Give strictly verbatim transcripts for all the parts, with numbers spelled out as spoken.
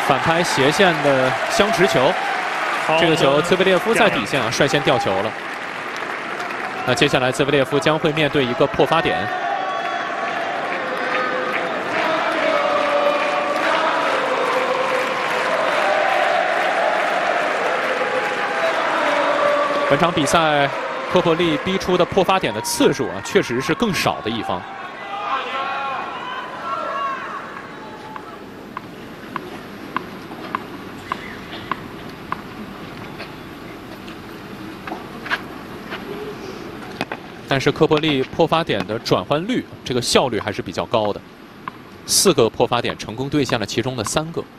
反拍斜线的相持球，这个球兹维列夫在底线啊率先吊球了。那接下来兹维列夫将会面对一个破发点。 本场比赛，科珀利逼出的破发点的次数啊，确实是更少的一方。但是科珀利破发点的转换率，这个效率还是比较高的，四个破发点成功兑现了其中的三个。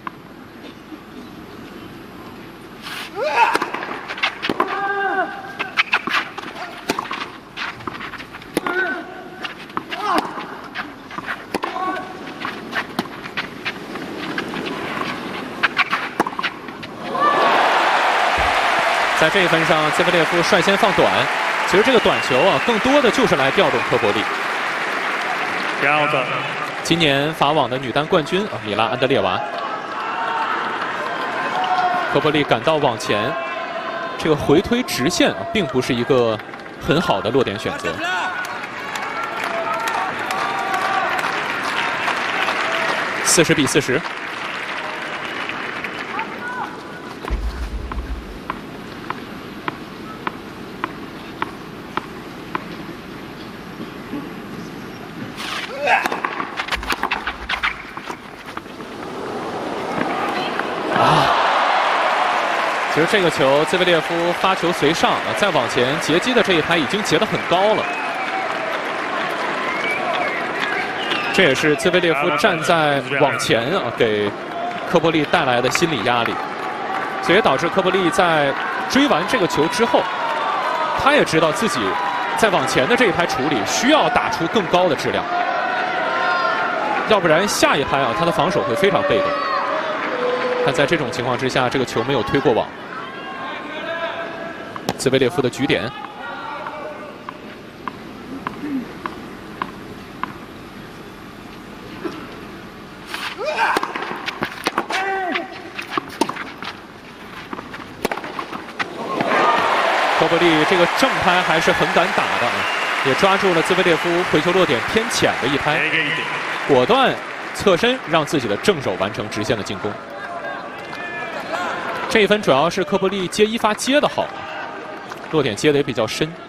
在这一分上，兹维列夫率先放短。其实这个短球啊，更多的就是来调动科珀利。今年法网的女单冠军啊，米拉安德烈娃。科珀利赶到网前，这个回推直线啊，并不是一个很好的落点选择。四十比四十。 其实这个球，兹维列夫发球随上啊，再往前截击的这一拍已经截得很高了。这也是兹维列夫站在网前啊，给科珀利带来的心理压力，所以也导致科珀利在追完这个球之后，他也知道自己在往前的这一拍处理需要打出更高的质量，要不然下一拍啊，他的防守会非常被动。但在这种情况之下，这个球没有推过网。 兹维列夫的局点，科珀利这个正拍还是很敢打的啊，也抓住了兹维列夫回球落点偏浅的一拍，果断侧身让自己的正手完成直线的进攻。这一分主要是科珀利接一发接得好。 落点接的也比较深。